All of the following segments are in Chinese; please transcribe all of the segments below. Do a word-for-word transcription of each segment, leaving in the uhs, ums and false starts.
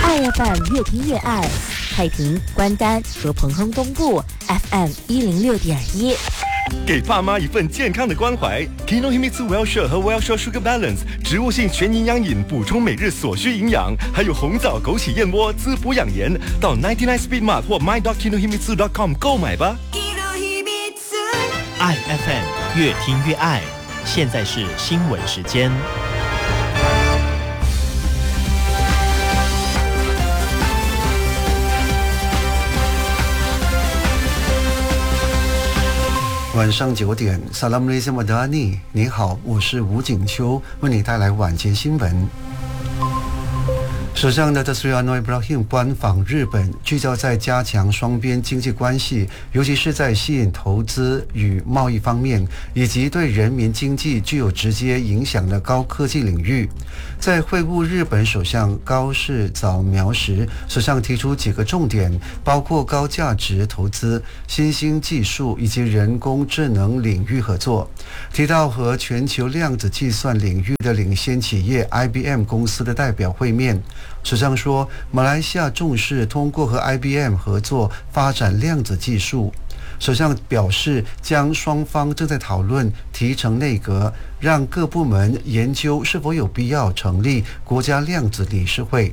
爱 F M 越听越爱，太平、关丹和彭亨东部 F M 一零六点一。 给爸妈一份健康的关怀 ，Kinohimitsu Wellshare 和 Wellshare Sugar Balance 植物性全营养饮，补充每日所需营养，还有红枣、枸杞燕窝滋补养颜。到九十九 Speed Mart 或 my dot kinohimitsu dot com 购买吧。 爱 F M 越听越爱，现在是新闻时间。 晚上九点 Assalamualaikum Wadani， 你好，我是吴景秋，为你带来晚间新闻。首相 Datuk Seri Anwar Ibrahim 官访日本，聚焦在加强双边经济关系，尤其是在吸引投资与贸易方面，以及对人民经济具有直接影响的高科技领域。在会晤日本首相高市早苗时，首相提出几个重点，包括高价值投资、新兴技术以及人工智能领域合作，提到和全球量子计算领域的领先企业 I B M 公司的代表会面。首相说，马来西亚重视通过和 I B M 合作发展量子技术。首相表示，将双方正在讨论提成内阁，让各部门研究是否有必要成立国家量子理事会。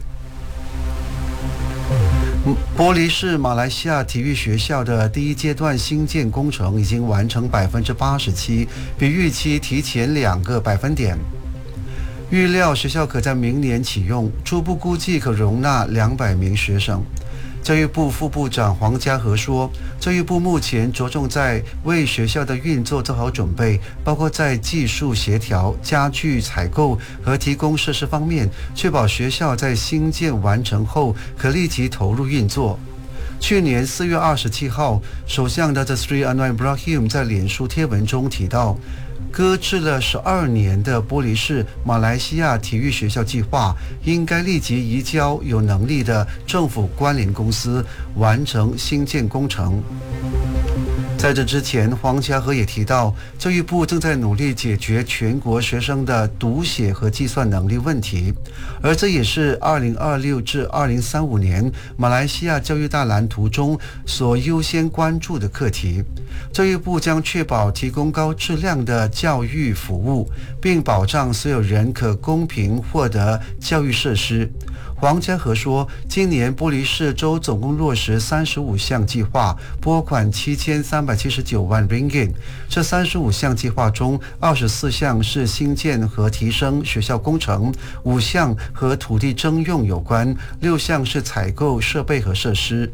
玻璃市马来西亚体育学校的第一阶段新建工程已经完成百分之八十七，比预期提前两个百分点。预料学校可在明年启用，初步估计可容纳两百名学生。教育部副部长黄家和说，教育部目前着重在为学校的运作做好准备，包括在技术协调、家具采购和提供设施方面，确保学校在新建完成后可立即投入运作。去年四月二十七号，首相 Datuk Seri Anwar Ibrahim 在脸书贴文中提到，搁置了十二年的玻璃市马来西亚体育学校计划应该立即移交有能力的政府关联公司完成新建工程。在这之前，黄家和也提到，教育部正在努力解决全国学生的读写和计算能力问题，而这也是二零二六至二零三五年马来西亚教育大蓝图中所优先关注的课题。教育部将确保提供高质量的教育服务，并保障所有人可公平获得教育设施。黄家和说，今年玻璃市州总共落实三十五项计划，拨款七千三百七十九万 ringgit。这三十五项计划中，二十四项是新建和提升学校工程，五项和土地征用有关，六项是采购设备和设施。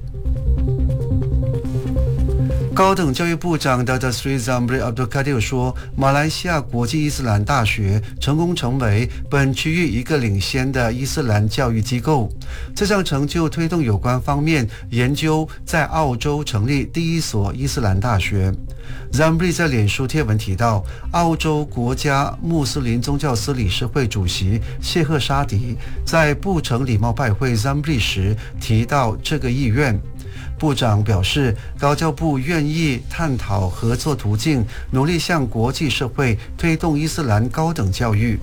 高等教育部长 Datuk Seri Zamri Abdul Kadir 说，马来西亚国际伊斯兰大学成功成为本区域一个领先的伊斯兰教育机构。这项成就推动有关方面研究在澳洲成立第一所伊斯兰大学。Zamri 在脸书贴文提到，澳洲国家穆斯林宗教司理事会主席谢赫沙迪在布城礼貌拜会 Zamri 时提到这个意愿。部长表示，高教部愿意探讨合作途径，努力向国际社会推动伊斯兰高等教育。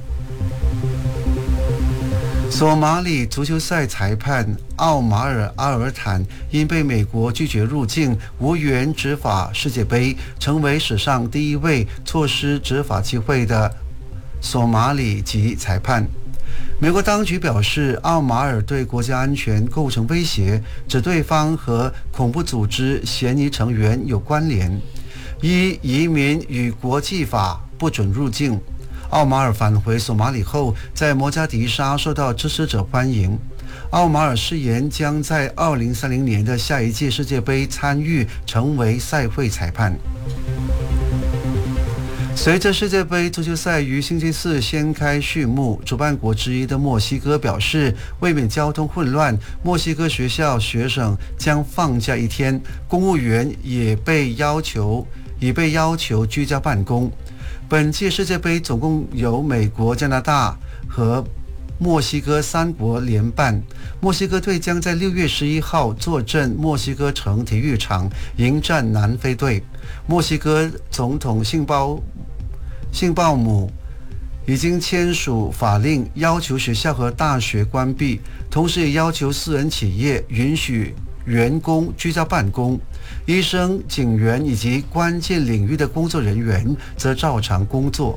索马里足球赛裁判奥马尔阿尔坦因被美国拒绝入境，无缘执法世界杯，成为史上第一位错失执法机会的索马里籍裁判。美国当局表示，奥马尔对国家安全构成威胁，指对方和恐怖组织嫌疑成员有关联。依移民与国际法不准入境。奥马尔返回索马里后，在摩加迪沙受到支持者欢迎。奥马尔誓言将在二零三零年的下一届世界杯参与，成为赛会裁判。随着世界杯足球赛于星期四掀开序幕，主办国之一的墨西哥表示，为免交通混乱，墨西哥学校学生将放假一天，公务员也被要求已被要求居家办公。本届世界杯总共由美国、加拿大和墨西哥三国联办。墨西哥队将在六月十一号坐镇墨西哥城体育场迎战南非队。墨西哥总统辛鲍辛鲍姆已经签署法令，要求学校和大学关闭，同时也要求私人企业允许员工居家办公。医生、警员以及关键领域的工作人员则照常工作。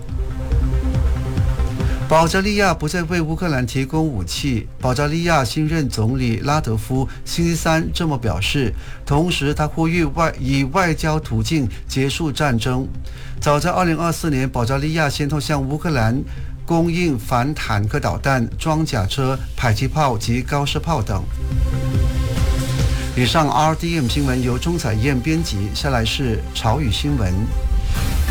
保加利亚不再为乌克兰提供武器，保加利亚新任总理拉德夫星期三这么表示，同时他呼吁外以外交途径结束战争。早在二零二四年，保加利亚先后向乌克兰供应反坦克导弹、装甲车、迫击炮及高射炮等。以上 R D M 新闻由钟彩燕编辑，下来是潮语新闻。